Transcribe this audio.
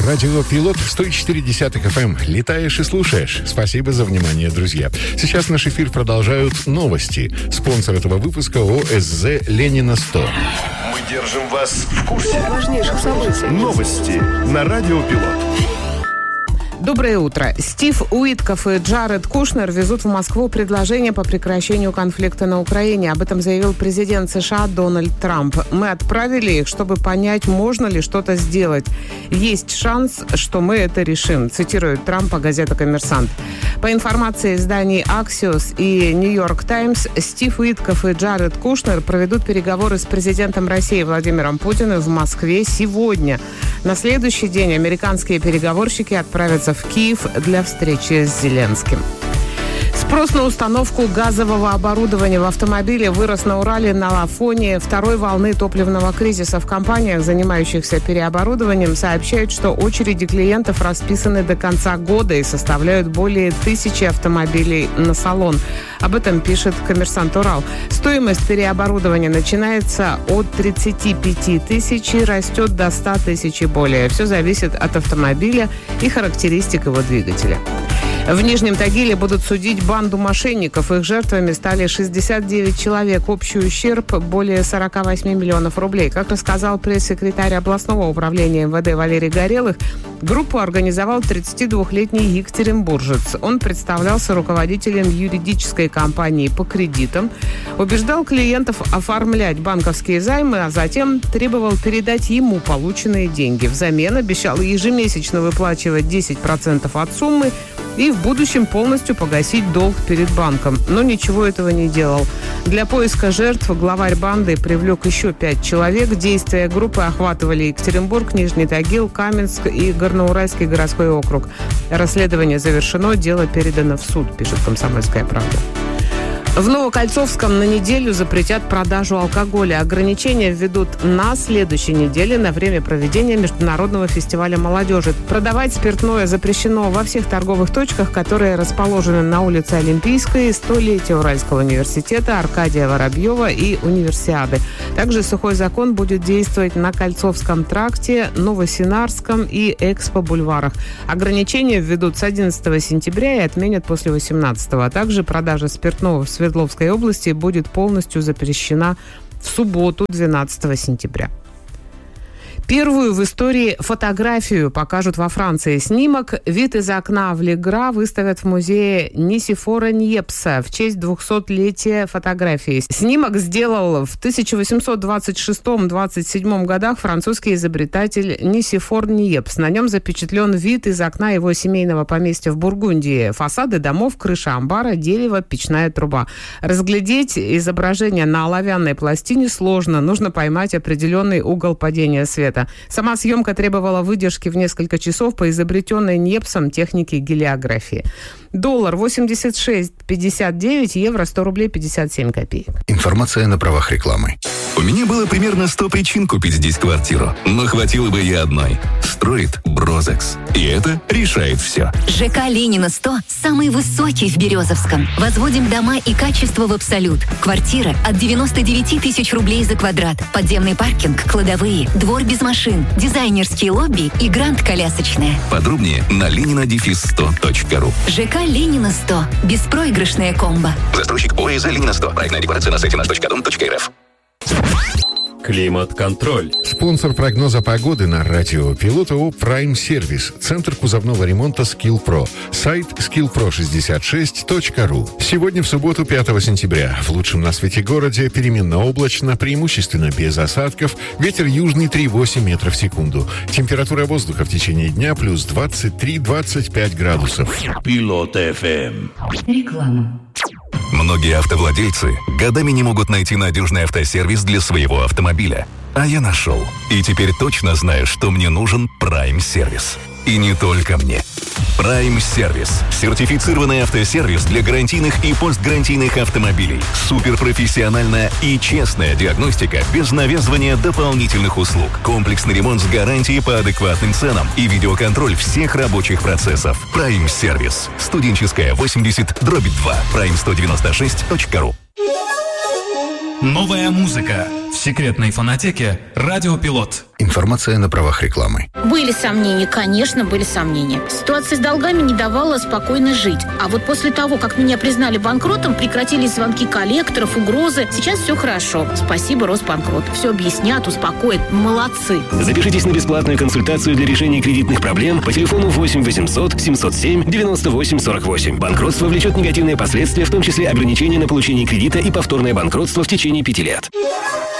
Радио Пилот 104.10 FM. Летаешь и слушаешь. Спасибо за внимание, друзья. Сейчас наш эфир продолжают новости. Спонсор этого выпуска ОСЗ «Ленина 100». Мы держим вас в курсе важнейших событий. Новости на Радио Пилот. Доброе утро. Стив Уиткоф и Джаред Кушнер везут в Москву предложение по прекращению конфликта на Украине. Об этом заявил президент США Дональд Трамп. Мы отправили их, чтобы понять, можно ли что-то сделать. Есть шанс, что мы это решим, цитирует Трампа газета «Коммерсант». По информации изданий Axios и New York Times, Стив Уиткоф и Джаред Кушнер проведут переговоры с президентом России Владимиром Путиным в Москве сегодня. На следующий день американские переговорщики отправятся в Киев для встречи с Зеленским. Спрос на установку газового оборудования в автомобиле вырос на Урале на фоне второй волны топливного кризиса. В компаниях, занимающихся переоборудованием, сообщают, что очереди клиентов расписаны до конца года и составляют более 1000 автомобилей на салон. Об этом пишет «Коммерсант Урал». Стоимость переоборудования начинается от 35 тысяч и растет до 100 тысяч и более. Все зависит от автомобиля и характеристик его двигателя. В Нижнем Тагиле будут судить банду мошенников. Их жертвами стали 69 человек. Общий ущерб более 48 миллионов рублей. Как рассказал пресс-секретарь областного управления МВД Валерий Горелых, группу организовал 32-летний екатеринбуржец. Он представлялся руководителем юридической компании по кредитам, убеждал клиентов оформлять банковские займы, а затем требовал передать ему полученные деньги. Взамен обещал ежемесячно выплачивать 10% от суммы и в будущем полностью погасить долг перед банком. Но ничего этого не делал. Для поиска жертв главарь банды привлек еще 5 человек. Действия группы охватывали Екатеринбург, Нижний Тагил, Каменск и Горноуральский городской округ. Расследование завершено, дело передано в суд, пишет «Комсомольская правда». В Новокольцовском на неделю запретят продажу алкоголя. Ограничения введут на следующей неделе на время проведения Международного фестиваля молодежи. Продавать спиртное запрещено во всех торговых точках, которые расположены на улице Олимпийской, 100-летия Уральского университета, Аркадия Воробьева и Универсиады. Также сухой закон будет действовать на Кольцовском тракте, Новосинарском и Экспо-бульварах. Ограничения введут с 11 сентября и отменят после 18-го. А также продажа спиртного в Свердловской области будет полностью запрещена в субботу, 12 сентября. Первую в истории фотографию покажут во Франции. Снимок «Вид из окна в Легра» выставят в музее Нисифора Ньепса в честь 200-летия фотографии. Снимок сделал в 1826-27 годах французский изобретатель Нисифор Ньепс. На нем запечатлен вид из окна его семейного поместья в Бургундии. Фасады домов, крыша амбара, дерево, печная труба. Разглядеть изображение на оловянной пластине сложно. Нужно поймать определенный угол падения света. Сама съемка требовала выдержки в несколько часов по изобретенной Ньепсом технике гелиографии. Доллар 86,59, евро 100 рублей 57 копеек. Информация на правах рекламы. У меня было примерно 100 причин купить здесь квартиру, но хватило бы и одной. Строит Брозекс. И это решает все. ЖК Ленина 100 самый высокий в Березовском. Возводим дома и качество в абсолют. Квартира от 99 тысяч рублей за квадрат. Подземный паркинг, кладовые, двор без машин, дизайнерские лобби и гранд-колясочная. Подробнее на lenina-100.ru. ЖК Ленина 100. Беспроигрышная комбо. Застройщик ОСЗ Ленина 100. Проектная декларация на сайте наш.дом.рф. Климат-контроль. Спонсор прогноза погоды на радио Пилот ООО «Прайм Сервис». Центр кузовного ремонта «Скилл-Про». Сайт skillpro66.ru. Сегодня, в субботу, 5 сентября. В лучшем на свете городе переменно облачно, преимущественно без осадков. Ветер южный 3,8 метров в секунду. Температура воздуха в течение дня плюс 23-25 градусов. Пилот ФМ. Реклама. Многие автовладельцы годами не могут найти надежный автосервис для своего автомобиля. А я нашел. И теперь точно знаю, что мне нужен Prime Сервис. И не только мне. Prime Сервис. Сертифицированный автосервис для гарантийных и постгарантийных автомобилей. Суперпрофессиональная и честная диагностика без навязывания дополнительных услуг. Комплексный ремонт с гарантией по адекватным ценам и видеоконтроль всех рабочих процессов. Prime Сервис. Студенческая 80/2. Prime196.ru. Новая музыка. секретной фонотеке «Радио Пилот». Информация на правах рекламы. Были сомнения, конечно, были сомнения. Ситуация с долгами не давала спокойно жить. А вот после того, как меня признали банкротом, прекратились звонки коллекторов, угрозы. Сейчас все хорошо. Спасибо Росбанкрот. Все объяснят, успокоят. Молодцы. Запишитесь на бесплатную консультацию для решения кредитных проблем по телефону 8 800 707 98 48. Банкротство влечет негативные последствия, в том числе ограничения на получение кредита и повторное банкротство в течение 5 лет.